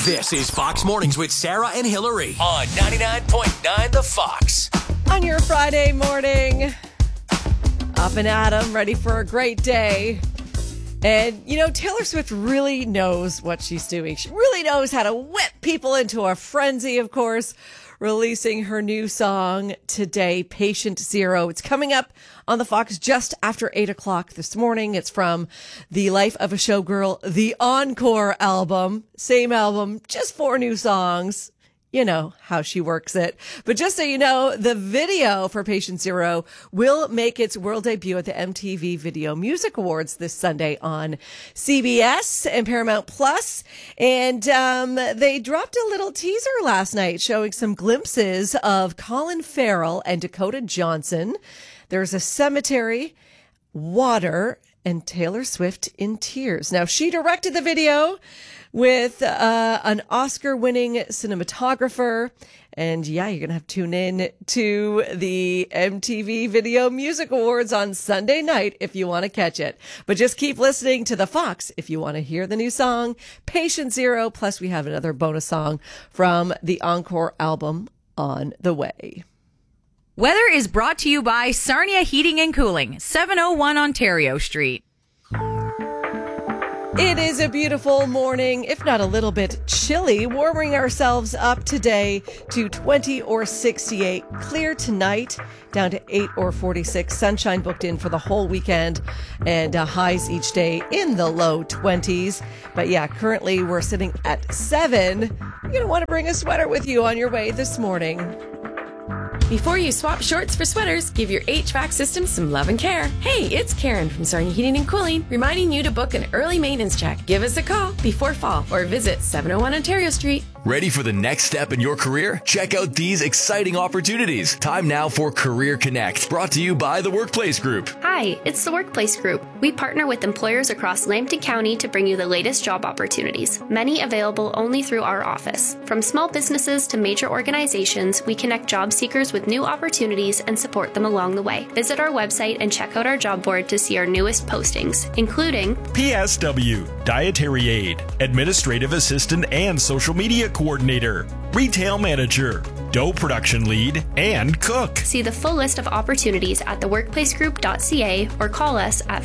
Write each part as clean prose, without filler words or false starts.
This is Fox Mornings with Sarah and Hillary on 99.9 The Fox. On your Friday morning, up and at 'em, ready for a great day. And, you know, Taylor Swift really knows what she's doing. She really knows how to whip people into a frenzy, of course, releasing her new song today, Patient Zero. It's coming up on the Fox just after 8 o'clock this morning. It's from The Life of a Showgirl, the Encore album. Same album, just 4 new songs. You know how she works it. But just so you know, the video for Patient Zero will make its world debut at the MTV Video Music Awards this Sunday on CBS and Paramount Plus. And they dropped a little teaser last night showing some glimpses of Colin Farrell and Dakota Johnson. There's a cemetery, water, and Taylor Swift in tears. Now, she directed the video with an Oscar-winning cinematographer. And yeah, you're going to have to tune in to the MTV Video Music Awards on Sunday night if you want to catch it. But just keep listening to The Fox if you want to hear the new song, Patient Zero. Plus, we have another bonus song from the Encore album on the way. Weather is brought to you by Sarnia Heating and Cooling, 701 Ontario Street. It is a beautiful morning, if not a little bit chilly, warming ourselves up today to 20 or 68. Clear tonight, down to 8 or 46. Sunshine booked in for the whole weekend, and highs each day in the low 20s. But yeah, currently we're sitting at 7. You're going to want to bring a sweater with you on your way this morning. Before you swap shorts for sweaters, give your HVAC system some love and care. Hey, it's Karen from Sarnia Heating and Cooling, reminding you to book an early maintenance check. Give us a call before fall or visit 701 Ontario Street. Ready for the next step in your career? Check out these exciting opportunities. Time now for Career Connect, brought to you by the Workplace Group. Hi, it's the Workplace Group. We partner with employers across Lambton County to bring you the latest job opportunities, many available only through our office. From small businesses to major organizations, we connect job seekers with new opportunities and support them along the way. Visit our website and check out our job board to see our newest postings, including PSW, Dietary Aid, Administrative Assistant and Social Media Coordinator, Retail Manager, Dough Production Lead, and Cook. See the full list of opportunities at theworkplacegroup.ca or call us at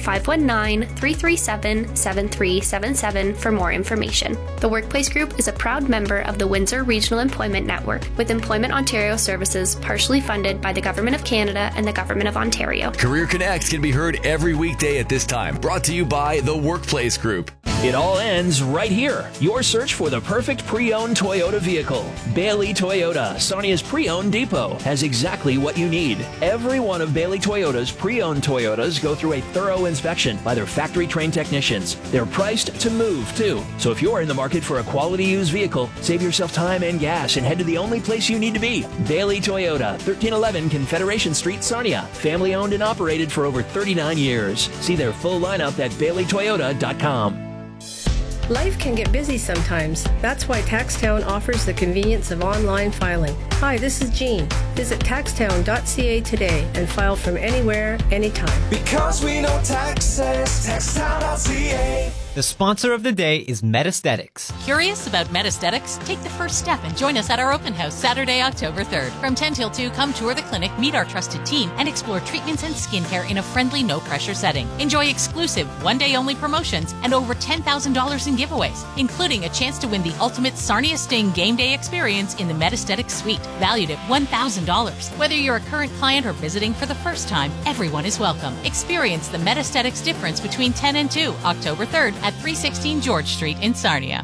519-337-7377 for more information. The Workplace Group is a proud member of the Windsor Regional Employment Network, with Employment Ontario services partially funded by the Government of Canada and the Government of Ontario. Career Connect can be heard every weekday at this time, brought to you by the Workplace Group. It all ends right here. Your search for the perfect pre-owned Toyota vehicle. Bailey Toyota, Sarnia's pre-owned depot, has exactly what you need. Every one of Bailey Toyota's pre-owned Toyotas go through a thorough inspection by their factory-trained technicians. They're priced to move, too. So if you're in the market for a quality used vehicle, save yourself time and gas and head to the only place you need to be. Bailey Toyota, 1311 Confederation Street, Sarnia. Family owned and operated for over 39 years. See their full lineup at baileytoyota.com. Life can get busy sometimes. That's why TaxTown offers the convenience of online filing. Hi, this is Jean. Visit taxtown.ca today and file from anywhere, anytime. Because we know taxes, taxtown.ca. The sponsor of the day is Metaesthetics. Curious about Metaesthetics? Take the first step and join us at our open house Saturday, October 3rd. From 10 till 2, come tour the clinic, meet our trusted team, and explore treatments and skincare in a friendly, no-pressure setting. Enjoy exclusive, one-day-only promotions and over $10,000 in giveaways, including a chance to win the ultimate Sarnia Sting game day experience in the Metaesthetics Suite, valued at $1,000. Whether you're a current client or visiting for the first time, everyone is welcome. Experience the Metaesthetics difference between 10 and 2, October 3rd at 316 George Street in Sarnia.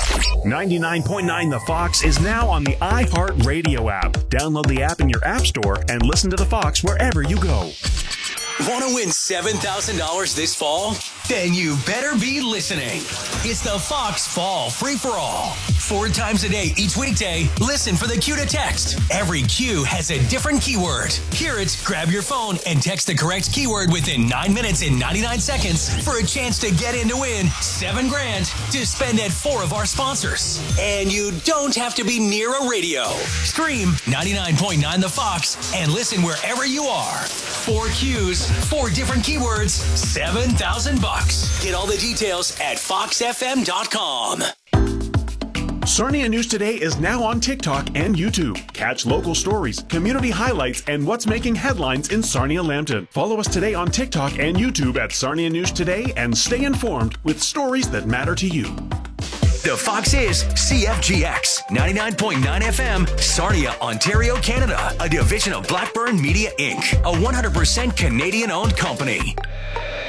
99.9 The Fox is now on the iHeartRadio app. Download the app in your app store and listen to The Fox wherever you go. Want to win $7,000 this fall? Then you better be listening. It's the Fox Fall Free-for-All. 4 times a day each weekday, listen for the cue to text. Every cue has a different keyword. Hear it, grab your phone, and text the correct keyword within 9 minutes and 99 seconds for a chance to get in to win $7,000 to spend at 4 of our sponsors. And you don't have to be near a radio. Stream 99.9 The Fox and listen wherever you are. 4 cues, 4 different keywords, $7,000. Get all the details at foxfm.com. Sarnia News Today is now on TikTok and YouTube. Catch local stories, community highlights, and what's making headlines in Sarnia-Lambton. Follow us today on TikTok and YouTube at Sarnia News Today and stay informed with stories that matter to you. The Fox is CFGX 99.9 FM, Sarnia, Ontario, Canada, a division of Blackburn Media Inc., a 100% Canadian-owned company.